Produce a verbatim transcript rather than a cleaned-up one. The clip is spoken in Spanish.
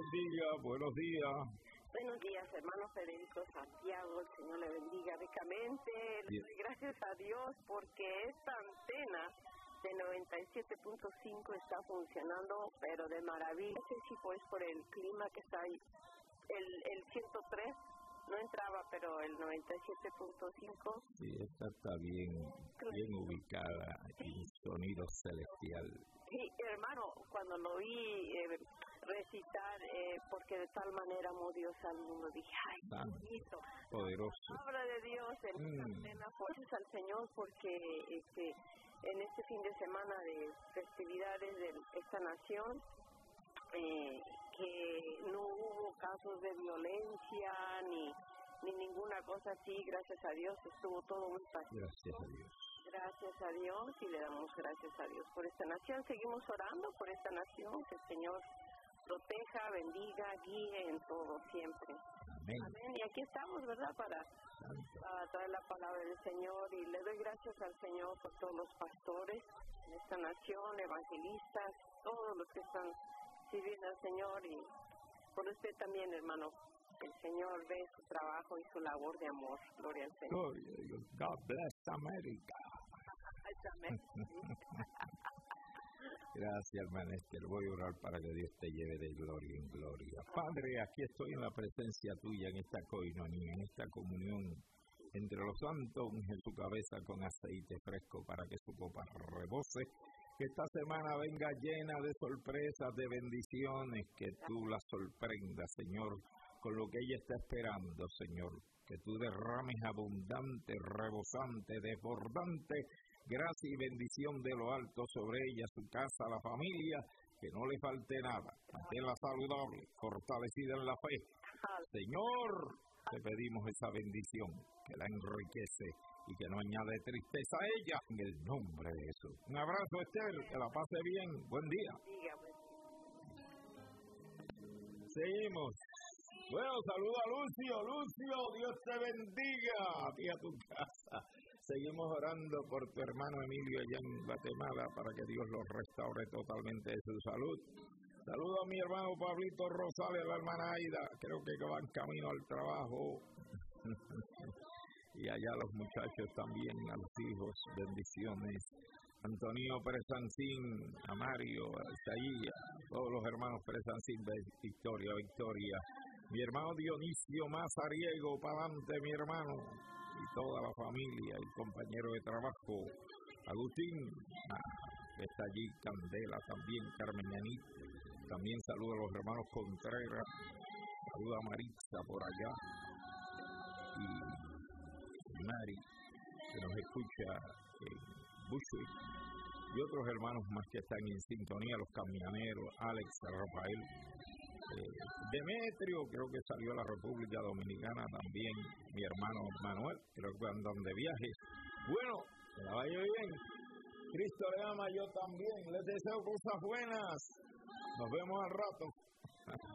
bendiga, buenos días. Buenos días, hermano Federico Santiago, el Señor le bendiga ricamente. Le doy gracias a Dios porque esta antena de noventa y siete punto cinco está funcionando, pero de maravilla. No sé si pues por el clima que está ahí. El, el ciento tres no entraba, pero el noventa y siete punto cinco. Sí, esta está bien, bien ubicada, sí. En sonido celestial. Sí, hermano, cuando lo vi eh, recitar, eh, porque de tal manera amó Dios al mundo, dije, ay, bonito, poderoso. Palabra de Dios, en mm. esta antena, gracias al Señor, porque este, en este fin de semana de festividades de esta nación, eh, que no hubo casos de violencia ni ni ninguna cosa así, gracias a Dios, estuvo todo muy pacífico. Gracias a Dios. Gracias a Dios y le damos gracias a Dios por esta nación. Seguimos orando por esta nación, que el Señor proteja, bendiga, guíe en todo siempre. Amén. Amén. Y aquí estamos, ¿verdad? Para, para traer la palabra del Señor, y le doy gracias al Señor por todos los pastores en esta nación, evangelistas, todos los que están sirviendo al Señor, y por usted también, hermano. El Señor ve su trabajo y su labor de amor. Gloria al Señor. Gloria a Dios. God bless America. Gracias, hermano Esther. Voy a orar para que Dios te lleve de gloria en gloria. Padre, aquí estoy en la presencia tuya, en esta coinonía, en esta comunión entre los santos. Unge su cabeza con aceite fresco para que su copa rebose. Que esta semana venga llena de sorpresas, de bendiciones, que tú la sorprendas, Señor, con lo que ella está esperando, Señor. Que tú derrames abundante, rebosante, desbordante gracia y bendición de lo alto sobre ella, su casa, la familia, que no le falte nada. Manténla saludable, fortalecida en la fe. Señor, te pedimos esa bendición, que la enriquece y que no añade tristeza a ella, en el nombre de Jesús. Un abrazo, Esther, que la pase bien. Buen día. Seguimos. Bueno, saluda a Lucio. Lucio, Dios te bendiga a ti y a tu casa. Seguimos orando por tu hermano Emilio allá en Guatemala para que Dios lo restaure totalmente de su salud. Saludo a mi hermano Pablito Rosales, a la hermana Aida, creo que van camino al trabajo. Y allá los muchachos también, a los hijos, bendiciones. Antonio Presancín, a Mario, a Isaías, todos los hermanos Presancín de Victoria, Victoria. Mi hermano Dionisio Mazariego, para adelante mi hermano, y toda la familia y compañero de trabajo. Agustín, ah, que está allí, Candela también, Carmen Yanit. También saludo a los hermanos Contreras, saludo a Maritza por allá. Y Mari, que nos escucha en Bushwick, y otros hermanos más que están en sintonía, los camioneros, Alex, Rafael, eh, Demetrio, creo que salió a la República Dominicana también, mi hermano Manuel, creo que andan de viaje. Bueno, que la vaya bien, Cristo le ama, yo también, les deseo cosas buenas, nos vemos al rato.